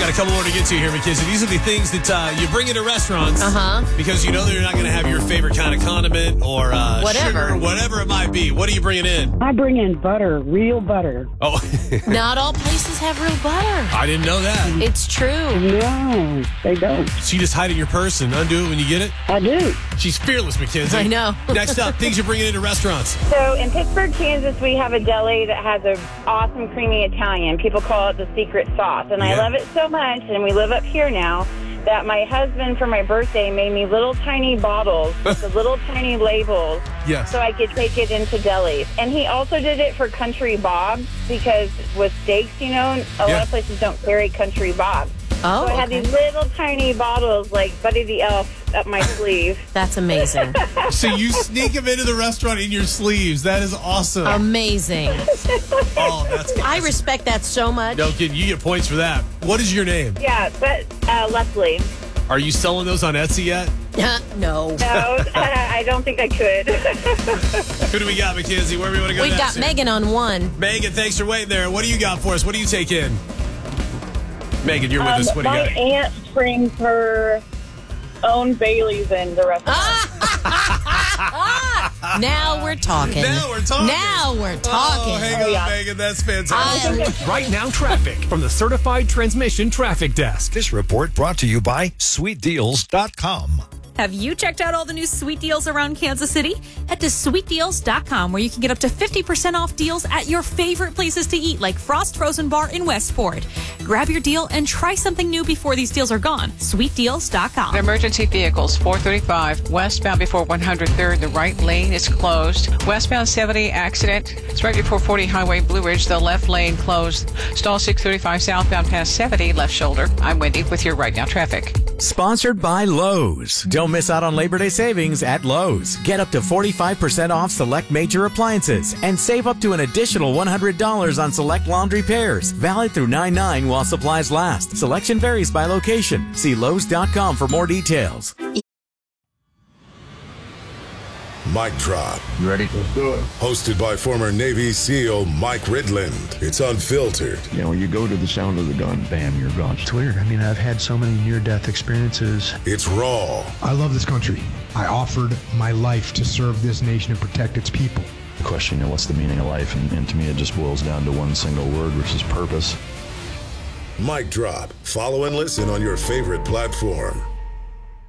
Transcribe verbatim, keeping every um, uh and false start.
Got a couple more to get to here, McKenzie. These are the things that uh, you bring into restaurants uh-huh. because you know that you're not going to have your favorite kind of condiment or uh, whatever. sugar, whatever it might be. What are you bringing in? I bring in butter, real butter. Oh, Not all places have real butter. I didn't know that. It's true. No, they don't. So you just hide it in your purse and undo it when you get it? I do. She's fearless, McKenzie. I know. Next up, things you're bringing into restaurants. So in Pittsburgh, Kansas, we have a deli that has an awesome creamy Italian. People call it the secret sauce. And Yeah. I love it so much, and we live up here now, that my husband, for my birthday, made me little tiny bottles with the little tiny labels Yes. so I could take it into delis. And he also did it for Country Bob's because with steaks, you know, a Yeah. lot of places don't carry Country Bob's. Oh, So I had okay. these little tiny bottles like Buddy the Elf up my sleeve. That's amazing. So you sneak them into the restaurant in your sleeves. That is awesome. Amazing. oh, that's I respect that so much. No kidding. You get points for that. What is your name? Yeah, but uh, Leslie. Are you selling those on Etsy yet? no. No, I don't think I could. Who do we got, McKenzie? Where do we want to go We've next got here? Megan on one. Megan, thanks for waiting there. What do you got for us? What do you take in? Megan, you're with Um, us. What do you my got? aunt brings her own Baileys in the restaurant. Now we're talking. Now we're talking. Now we're talking. Oh, hang on, yeah. Megan. That's I fantastic. am- Right now, traffic from the Certified Transmission Traffic Desk. This report brought to you by sweet deals dot com. Have you checked out all the new sweet deals around Kansas City? Head to sweet deals dot com where you can get up to fifty percent off deals at your favorite places to eat like Frost Frozen Bar in Westport. Grab your deal and try something new before these deals are gone. sweet deals dot com. Emergency vehicles, four thirty-five, westbound before one hundred third, the right lane is closed. Westbound seventy accident, it's right before forty Highway Blue Ridge, the left lane closed. Stall six thirty-five southbound past seventy, left shoulder. I'm Wendy with your Right Now traffic. Sponsored by Lowe's. Don't miss out on Labor Day savings at Lowe's. Get up to forty-five percent off select major appliances and save up to an additional one hundred dollars on select laundry pairs. Valid through nine nine while supplies last. Selection varies by location. See Lowe's dot com for more details. Mic Drop. You ready? Let's do it. Hosted by former Navy SEAL Mike Ridland. It's unfiltered. You know, when you go to the sound of the gun, bam, you're gone. It's weird. I mean, I've had so many near-death experiences. It's raw. I love this country. I offered my life to serve this nation and protect its people. The question, you know, what's the meaning of life? And, and to me, it just boils down to one single word, which is purpose. Mic Drop. Follow and listen on your favorite platform.